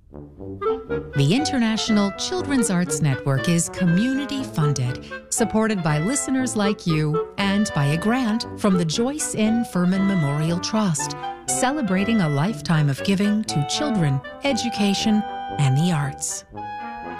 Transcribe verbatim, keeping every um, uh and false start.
The International Children's Arts Network is community-funded, supported by listeners like you, and by a grant from the Joyce N. Furman Memorial Trust, celebrating a lifetime of giving to children, education, and the arts.